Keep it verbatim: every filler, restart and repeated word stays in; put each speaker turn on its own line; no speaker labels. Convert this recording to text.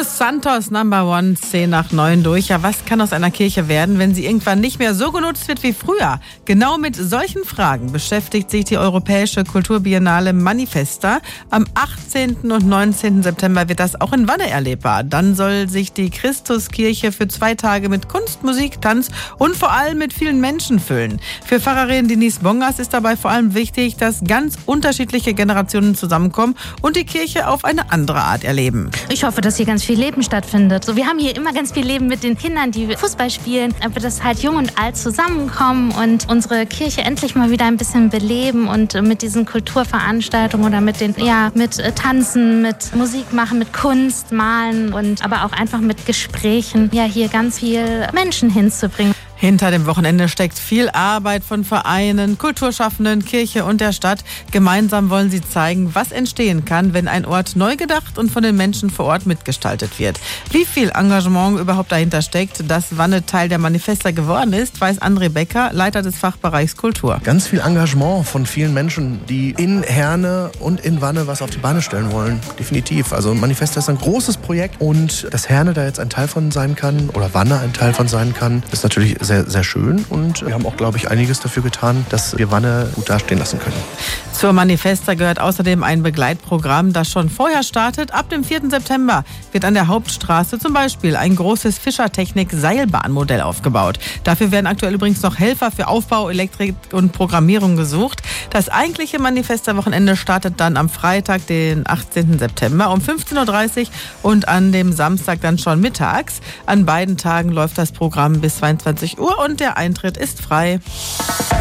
Los Santos Number One, zehn nach neun durch. Ja, was kann aus einer Kirche werden, wenn sie irgendwann nicht mehr so genutzt wird wie früher? Genau mit solchen Fragen beschäftigt sich die Europäische Kulturbiennale Manifesta. Am achtzehnten und neunzehnten September wird das auch in Wanne erlebbar. Dann soll sich die Christuskirche für zwei Tage mit Kunst, Musik, Tanz und vor allem mit vielen Menschen füllen. Für Pfarrerin Denise Bongas ist dabei vor allem wichtig, dass ganz unterschiedliche Generationen zusammenkommen und die Kirche auf eine andere Art erleben.
Ich hoffe, dass hier ganz viel Leben stattfindet. So, wir haben hier immer ganz viel Leben mit den Kindern, die Fußball spielen, aber dass halt jung und alt zusammenkommen und unsere Kirche endlich mal wieder ein bisschen beleben und mit diesen Kulturveranstaltungen oder mit den, ja, mit Tanzen, mit Musik machen, mit Kunst, Malen und aber auch einfach mit Gesprächen, ja, hier ganz viel Menschen hinzubringen.
Hinter dem Wochenende steckt viel Arbeit von Vereinen, Kulturschaffenden, Kirche und der Stadt. Gemeinsam wollen sie zeigen, was entstehen kann, wenn ein Ort neu gedacht und von den Menschen vor Ort mitgestaltet wird. Wie viel Engagement überhaupt dahinter steckt, dass Wanne Teil der Manifesta geworden ist, weiß André Becker, Leiter des Fachbereichs Kultur.
Ganz viel Engagement von vielen Menschen, die in Herne und in Wanne was auf die Beine stellen wollen. Definitiv. Also Manifesta ist ein großes Projekt und dass Herne da jetzt ein Teil von sein kann oder Wanne ein Teil von sein kann, ist natürlich sehr, sehr schön und wir haben auch, glaube ich, einiges dafür getan, dass wir Wanne gut dastehen lassen können.
Zur Manifesta gehört außerdem ein Begleitprogramm, das schon vorher startet. Ab dem vierten September wird an der Hauptstraße zum Beispiel ein großes Fischertechnik-Seilbahnmodell aufgebaut. Dafür werden aktuell übrigens noch Helfer für Aufbau, Elektrik und Programmierung gesucht. Das eigentliche Manifesta-Wochenende startet dann am Freitag, den achtzehnten September um fünfzehn Uhr dreißig und an dem Samstag dann schon mittags. An beiden Tagen läuft das Programm bis zweiundzwanzig Uhr und der Eintritt ist frei.